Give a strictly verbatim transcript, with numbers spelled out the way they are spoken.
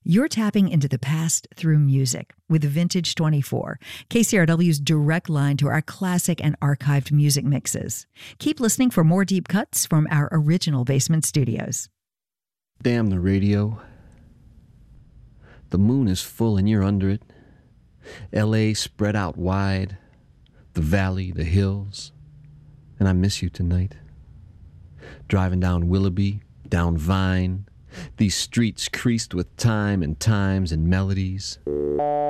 You're tapping into the past through music with Vintage twenty-four, K C R W's direct line to our classic and archived music mixes. Keep listening for more deep cuts from our original basement studios. Damn the radio. The moon is full and you're under it. L A spread out wide. The valley, the hills. And I miss you tonight. Driving down Willoughby, down Vine. These streets creased with time and times and melodies.